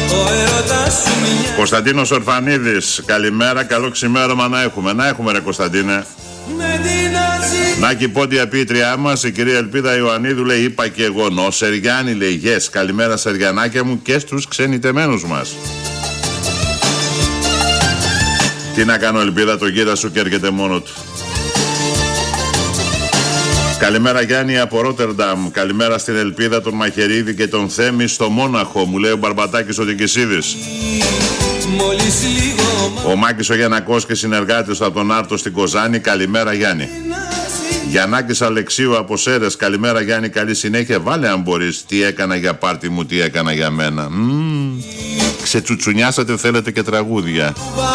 Κωνσταντίνος Ορφανίδης, καλημέρα, καλό ξημέρωμα να έχουμε. Να έχουμε ρε Κωνσταντίνε. Νάκη Πόντια πίτριά μας, η κυρία Ελπίδα Ιωαννίδου λέει, είπα και εγώ. Ο Σεριάννη λέει, yes, καλημέρα Σεριανάκια μου και στους ξενιτεμένους μας. Τι να κάνω Ελπίδα, τον γύρα σου και έρχεται μόνο του. Καλημέρα Γιάννη από Ρότερνταμ. Καλημέρα στην Ελπίδα, τον Μαχαιρίδη και τον Θέμη στο Μόναχο, μου λέει ο Μπαρμπατάκης ο Τικισίδης. Ο Μάκης ο Γιαννακός και συνεργάτης από τον Άρτο στην Κοζάνη. Καλημέρα Γιάννη. Γιαννάκης Αλεξίου από Σέρες. Καλημέρα Γιάννη, καλή συνέχεια. Βάλε αν μπορείς, τι έκανα για πάρτι μου, τι έκανα για μένα. Ξετσουτσουνιάσατε θέλετε και τραγούδια.